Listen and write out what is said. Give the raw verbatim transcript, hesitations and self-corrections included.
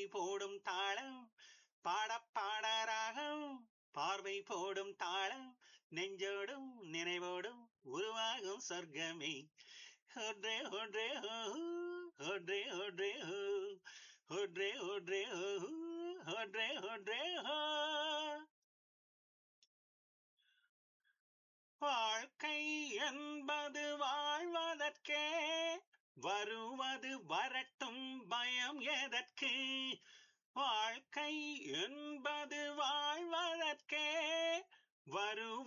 போடும் தாளம் பாட பாட ராகம் பார்வை போடும் தாளம் நெஞ்சோடும் நினைவோடும் உருவாகும் சொர்க்கமே ஒன்றே ஒன்றே ஓ ஒன்றே ஒன்றே ஓ ஒன்றே ஒன்றே ஓ ஒன்றே ஒன்றே ஓ வாழ்க்கை என்பது வாழ்வதற்கே வருவது வரட்டும் பயம் எதற்கு வாழ்க்கை என்பது வாழ்வதற்கே வரு